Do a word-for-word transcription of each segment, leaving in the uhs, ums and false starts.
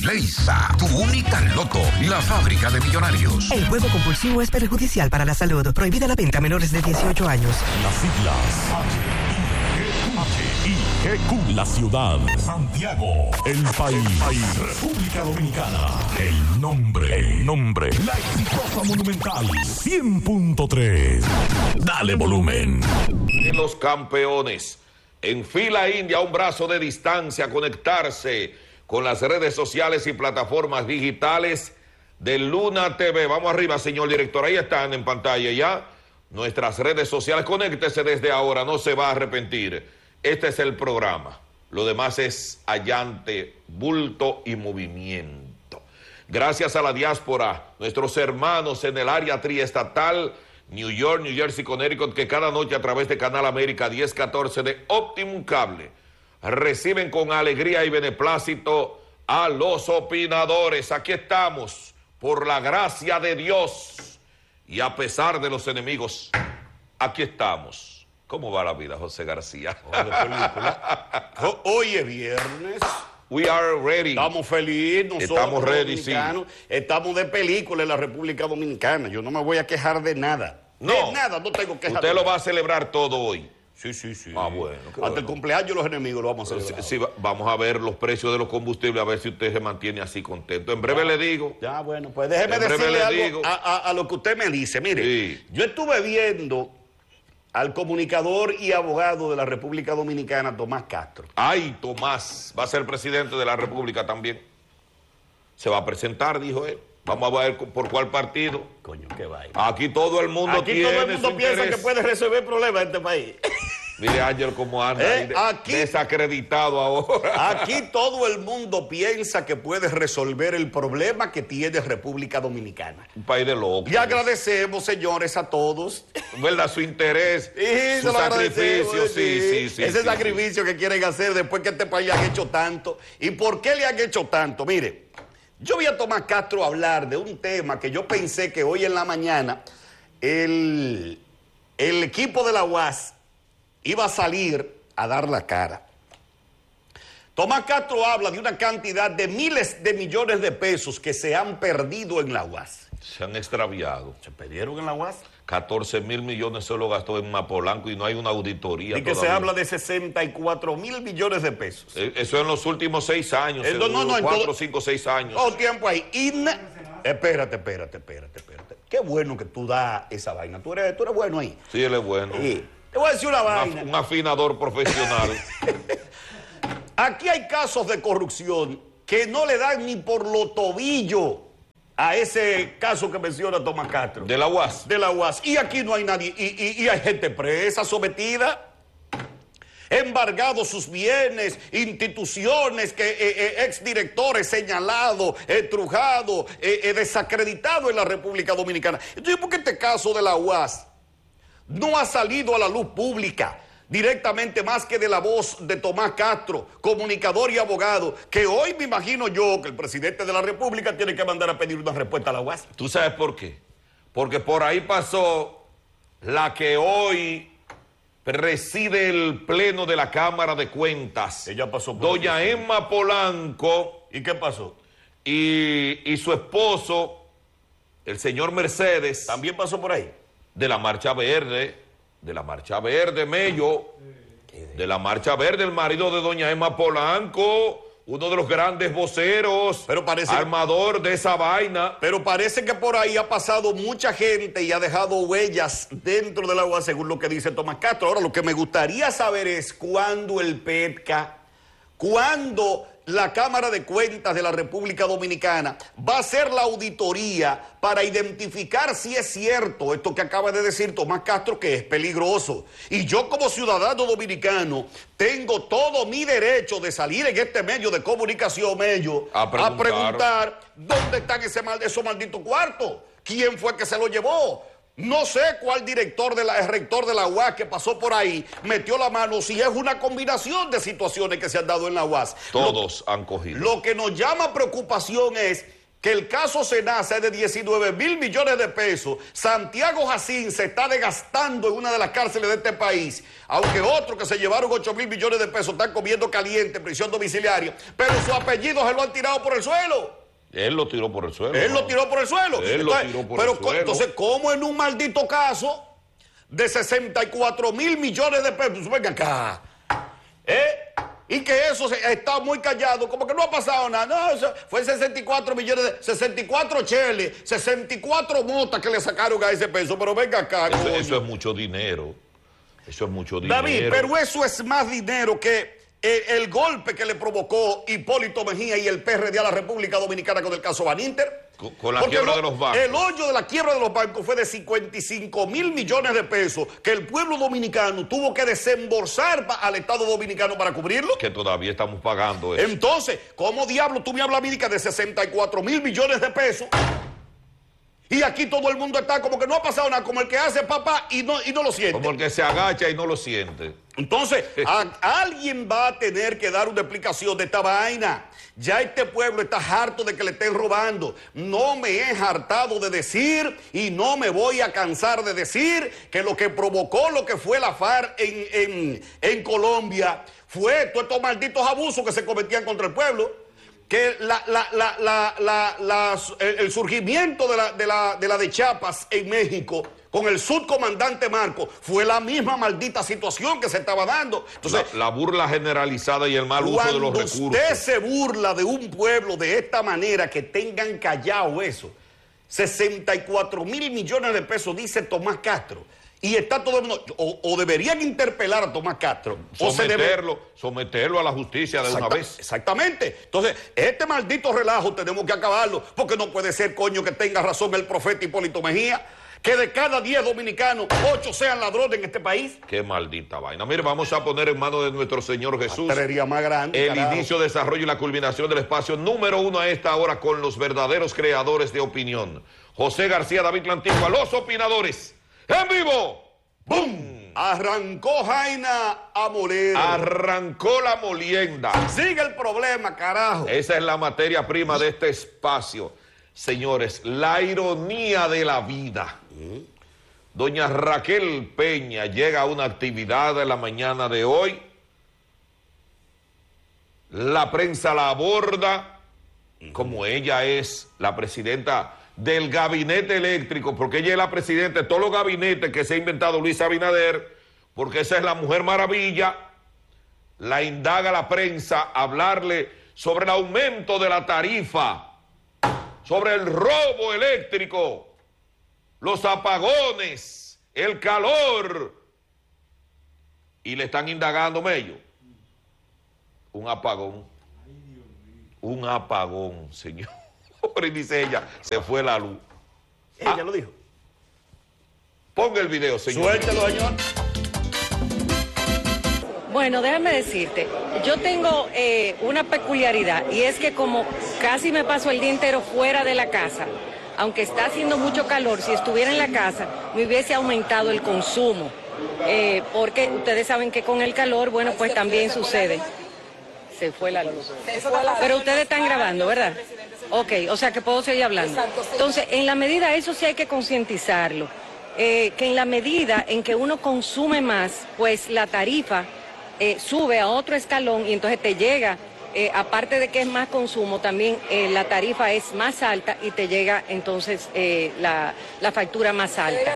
Leisa, tu única loto, la fábrica de millonarios. El juego compulsivo es perjudicial para la salud. Prohibida la venta a menores de dieciocho años. Las siglas H I G Q. La ciudad. Santiago. El país. República Dominicana. El nombre. El nombre. La exitosa Monumental. cien punto tres. Dale volumen. De los campeones. En fila india, a un brazo de distancia, conectarse con las redes sociales y plataformas digitales de Luna T V. Vamos arriba, señor director. Ahí están en pantalla ya nuestras redes sociales. Conéctese desde ahora, no se va a arrepentir. Este es el programa. Lo demás es allante, bulto y movimiento. Gracias a la diáspora, nuestros hermanos en el área triestatal, New York, New Jersey, Connecticut, que cada noche a través de Canal América diez catorce de Optimum Cable reciben con alegría y beneplácito a los opinadores. Aquí estamos, por la gracia de Dios y a pesar de los enemigos, aquí estamos. ¿Cómo va la vida, José García? Hoy es viernes. We are ready. Estamos felices, nosotros Estamos ready, dominicanos. Sí. Estamos de película en la República Dominicana. Yo no me voy a quejar de nada. No. De nada, no tengo quejas. Usted lo va a celebrar todo hoy. Sí, sí, sí. Ah, bueno. Hasta bueno. el cumpleaños de los enemigos lo vamos a celebrar. Sí, sí, vamos a ver los precios de los combustibles, a ver si usted se mantiene así contento. En breve ya, le digo. Ya, bueno, pues déjeme en decirle algo digo. a, a, a lo que usted me dice. Mire, sí. Yo estuve viendo al comunicador y abogado de la República Dominicana, Tomás Castro. Ay, Tomás, va a ser presidente de la República también. Se va a presentar, dijo él. Vamos a ver por cuál partido. Coño, qué vaina. Aquí todo el mundo Aquí tiene todo el mundo su piensa interés. que puede resolver problemas en este país. Mire, Ángel, cómo anda ¿Eh? ahí de, aquí, desacreditado ahora. Aquí todo el mundo piensa que puede resolver el problema que tiene República Dominicana. Un país de locos. Y agradecemos, señores, a todos. ¿Verdad? Su interés, sí, su sacrificio, sí, sí, sí. Ese sí, sacrificio sí. que quieren hacer después que este país le han hecho tanto. ¿Y por qué le han hecho tanto? Mire, yo vi a Tomás Castro hablar de un tema que yo pensé que hoy en la mañana el, el equipo de la U A S iba a salir a dar la cara. Tomás Castro habla de una cantidad de miles de millones de pesos que se han perdido en la U A S. Se han extraviado. ¿Se perdieron en la U A S? catorce mil millones se lo gastó en Mapolanco y no hay una auditoría. Y que todavía se habla de sesenta y cuatro mil millones de pesos. Eso en los últimos seis años. El, no, no, no, cuatro, todo, cinco, seis años. Todo tiempo ahí. In... Espérate, espérate, espérate, espérate. Qué bueno que tú das esa vaina. Tú eres, tú eres bueno ahí. Sí, él es bueno. Sí. Te voy a decir una vaina. Una, un afinador profesional. Aquí hay casos de corrupción que no le dan ni por lo tobillo a ese caso que menciona Tomás Castro. De la U A S. De la U A S. Y aquí no hay nadie. Y, y, y hay gente presa, sometida, embargado sus bienes, instituciones, que eh, eh, exdirectores señalados, estrujados, eh, eh, desacreditados en la República Dominicana. Entonces, ¿por qué este caso de la U A S no ha salido a la luz pública directamente más que de la voz de Tomás Castro, comunicador y abogado, que hoy me imagino yo que el presidente de la República tiene que mandar a pedir una respuesta a la U A S? ¿Tú sabes por qué? Porque por ahí pasó la que hoy preside el pleno de la Cámara de Cuentas. Ella pasó por doña aquí. Emma Polanco. ¿Y qué pasó? Y, y su esposo, el señor Mercedes. ¿También pasó por ahí? De la Marcha Verde, de la Marcha Verde, Mello, de la Marcha Verde, el marido de doña Emma Polanco, uno de los grandes voceros, pero parece, armador de esa vaina. Pero parece que por ahí ha pasado mucha gente y ha dejado huellas dentro del agua, según lo que dice Tomás Castro. Ahora, lo que me gustaría saber es cuándo el PETCA, cuándo la Cámara de Cuentas de la República Dominicana va a hacer la auditoría para identificar si es cierto esto que acaba de decir Tomás Castro, que es peligroso. Y yo, como ciudadano dominicano, tengo todo mi derecho de salir en este medio de comunicación, medio, a preguntar, a preguntar dónde están ese mal, esos malditos cuartos, quién fue que se lo llevó. No sé cuál director de la, el rector de la U A S que pasó por ahí metió la mano, si es una combinación de situaciones que se han dado en la U A S. Todos lo, han cogido. Lo que nos llama preocupación es que el caso Senasa es de diecinueve mil millones de pesos, Santiago Jacín se está desgastando en una de las cárceles de este país, aunque otros que se llevaron ocho mil millones de pesos están comiendo caliente en prisión domiciliaria, pero su apellido se lo han tirado por el suelo. Él lo tiró por el suelo. Él ¿no? lo tiró por el suelo. Él entonces, lo tiró por pero, el suelo. Entonces, ¿cómo en un maldito caso de sesenta y cuatro mil millones de pesos? Venga acá. ¿Eh? Y que eso se, está muy callado, como que no ha pasado nada. No, eso fue sesenta y cuatro millones de... sesenta y cuatro cheles, sesenta y cuatro motas que le sacaron a ese peso. Pero venga acá. Eso, eso es mucho dinero. Eso es mucho dinero. David, pero eso es más dinero que... El, el golpe que le provocó Hipólito Mejía y el P R D a la República Dominicana con el caso Baninter. Con, con la Porque quiebra lo, de los bancos. El hoyo de la quiebra de los bancos fue de cincuenta y cinco mil millones de pesos que el pueblo dominicano tuvo que desembolsar pa, al Estado dominicano para cubrirlo. Que todavía estamos pagando eso. Entonces, ¿cómo diablo tú me hablas a mí de sesenta y cuatro mil millones de pesos? Y aquí todo el mundo está como que no ha pasado nada, como el que hace papá y no, y no lo siente. Como el que se agacha y no lo siente. Entonces, a, alguien va a tener que dar una explicación de esta vaina. Ya este pueblo está harto de que le estén robando. No me he hartado de decir y no me voy a cansar de decir que lo que provocó lo que fue la FARC en, en, en Colombia fue todos estos malditos abusos que se cometían contra el pueblo. Que la, la, la, la, la, la, el, el surgimiento de la, de, la, de la de Chiapas en México con el subcomandante Marcos fue la misma maldita situación que se estaba dando. Entonces, la, la burla generalizada y el mal uso de los recursos. Cuando usted se burla de un pueblo de esta manera, que tengan callado eso, sesenta y cuatro mil millones de pesos, dice Tomás Castro. Y está todo el mundo, o, o deberían interpelar a Tomás Castro, o se debe... someterlo, someterlo a la justicia de Exacta, una vez. Exactamente. Entonces, este maldito relajo tenemos que acabarlo, porque no puede ser, coño, que tenga razón el profeta Hipólito Mejía, que de cada diez dominicanos, ocho sean ladrones en este país. Qué maldita vaina. Mire, vamos a poner en manos de nuestro Señor Jesús la más grande, el carajo. inicio, desarrollo y la culminación del espacio número uno a esta hora con los verdaderos creadores de opinión. José García, David Lantigua, los opinadores. ¡En vivo! ¡Bum! Arrancó Jaina a moler. Arrancó la molienda. Sigue el problema, carajo. Esa es la materia prima de este espacio. Señores, la ironía de la vida. Doña Raquel Peña llega a una actividad en la mañana de hoy. La prensa la aborda como ella es la presidenta del gabinete eléctrico, porque ella es la presidenta de todos los gabinetes que se ha inventado Luis Abinader, porque esa es la Mujer Maravilla. La indaga la prensa a hablarle sobre el aumento de la tarifa, sobre el robo eléctrico, los apagones, el calor, y le están indagando, Mello, un apagón, un apagón, señor. Y dice ella, se fue la luz. Ella ah, lo dijo. Ponga el video, señor. Suéltelo, señor. Bueno, déjame decirte, yo tengo eh, una peculiaridad, y es que como casi me paso el día entero fuera de la casa, aunque está haciendo mucho calor, si estuviera en la casa me hubiese aumentado el consumo, eh, porque ustedes saben que con el calor, bueno, pues también sucede. Se fue la luz. Pero ustedes están grabando, ¿verdad? Ok, o sea que puedo seguir hablando. Entonces, en la medida, eso sí hay que concientizarlo, eh, que en la medida en que uno consume más, pues la tarifa eh, sube a otro escalón y entonces te llega, eh, aparte de que es más consumo, también eh, la tarifa es más alta y te llega entonces eh, la, la factura más alta.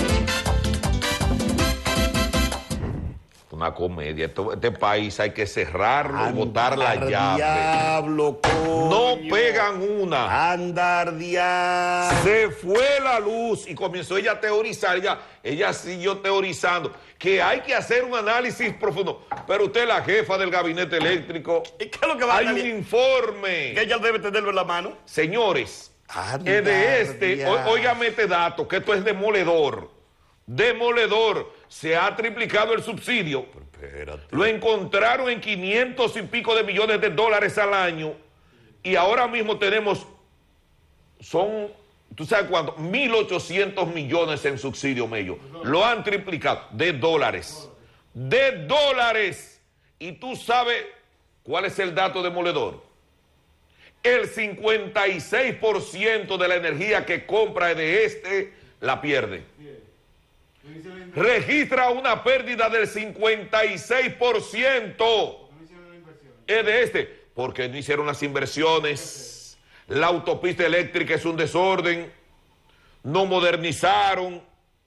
Una comedia. Esto, este país hay que cerrarlo, Andar botar la llave. Diablo, coño. No pegan una. Andar diablo. Se fue la luz y comenzó ella a teorizar. Ella, ella siguió teorizando que hay que hacer un análisis profundo. Pero usted es la jefa del gabinete eléctrico. ¿Y qué es lo que va a Hay un hacer? informe. Que ella debe tenerlo en la mano. Señores, Andar es de este, diablo. óigame este dato, que esto es demoledor. Demoledor. Se ha triplicado el subsidio. Espérate. Lo encontraron en quinientos y pico de millones de dólares al año. Y ahora mismo tenemos, son, ¿tú sabes cuánto? mil ochocientos millones en subsidio, Mello. Lo han triplicado, de dólares. De dólares. Y tú sabes cuál es el dato demoledor. el cincuenta y seis por ciento de la energía que compra de este la pierde. Registra una pérdida del cincuenta y seis por ciento. Es de este, porque no hicieron las inversiones. La autopista eléctrica es un desorden. No modernizaron.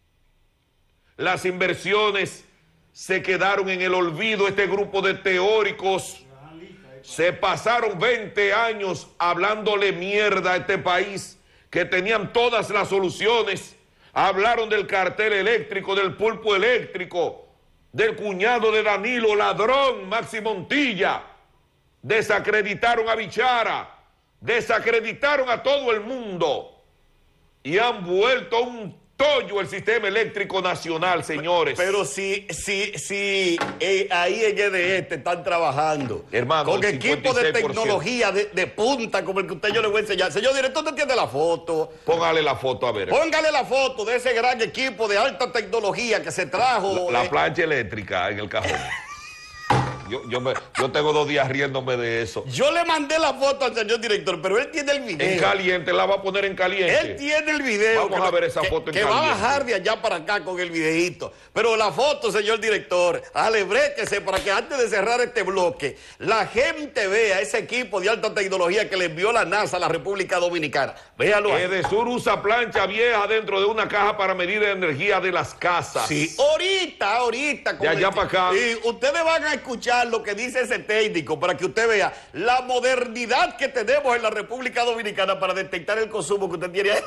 Las inversiones se quedaron en el olvido. Este grupo de teóricos se pasaron veinte años hablándole mierda a este país, que tenían todas las soluciones. Hablaron del cartel eléctrico, del pulpo eléctrico, del cuñado de Danilo, ladrón, Maxi Montilla. Desacreditaron a Bichara, desacreditaron a todo el mundo y han vuelto un tollo el sistema eléctrico nacional, señores. Pero si, si, si eh, ahí en E D E te están trabajando, hermano, con equipos de tecnología de, de punta como el que usted yo le voy a enseñar. Señor director, ¿usted tiene la foto? Póngale la foto a ver. Póngale la foto de ese gran equipo de alta tecnología que se trajo. La, la eh, plancha eléctrica en el cajón. Yo, yo, me, yo tengo dos días riéndome de eso. Yo le mandé la foto al señor director, pero él tiene el video. En caliente, la va a poner en caliente. Él tiene el video. Vamos a ver esa foto en que caliente. Que va a bajar de allá para acá con el videíto. Pero la foto, señor director, alebréquese para que antes de cerrar este bloque, la gente vea ese equipo de alta tecnología que le envió la NASA a la República Dominicana. Véalo ahí. Edesur usa plancha vieja dentro de una caja para medir la energía de las casas. Sí, ahorita, ahorita. De allá para acá. Y ustedes van a escuchar lo que dice ese técnico para que usted vea la modernidad que tenemos en la República Dominicana para detectar el consumo que usted tiene ahí.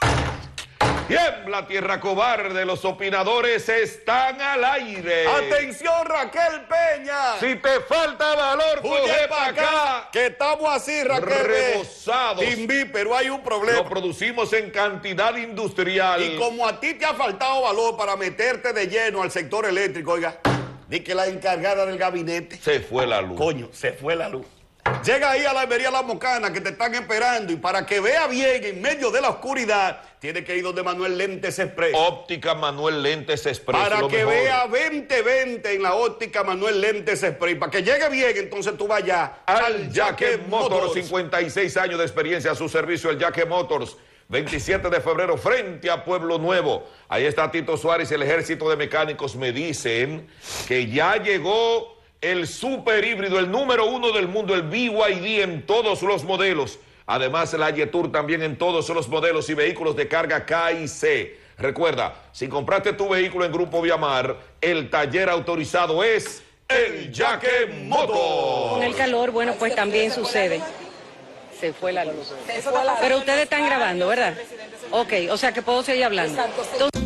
Tiembla tierra cobarde, los opinadores están al aire. Atención, Raquel Peña. Si te falta valor, coge para acá. Que estamos así, Raquel. Rebosados. Timbi, pero hay un problema. Lo producimos en cantidad industrial. Y como a ti te ha faltado valor para meterte de lleno al sector eléctrico, oiga, di que la encargada del gabinete. Se fue la luz. Coño, se fue la luz. Llega ahí a la Almería La Mocana que te están esperando y para que vea bien en medio de la oscuridad, tiene que ir donde Manuel Lentes Express. Óptica Manuel Lentes Express. Para lo que mejor. vea veinte veinte en la óptica Manuel Lentes Express. Para que llegue bien, entonces tú vayas al Yaque Motors. cincuenta y seis años de experiencia a su servicio, el Yaque Motors. veintisiete de febrero, frente a Pueblo Nuevo. Ahí está Tito Suárez y el ejército de mecánicos. Me dicen que ya llegó el super híbrido, el número uno del mundo, el B Y D en todos los modelos. Además, la Yetur también en todos los modelos y vehículos de carga K y C. Recuerda, si compraste tu vehículo en Grupo Viamar, el taller autorizado es el Yaque Motors. Con el calor, bueno, pues también sucede. Se fue la luz. Pero ustedes están grabando, ¿verdad? Ok, o sea que puedo seguir hablando. Entonces...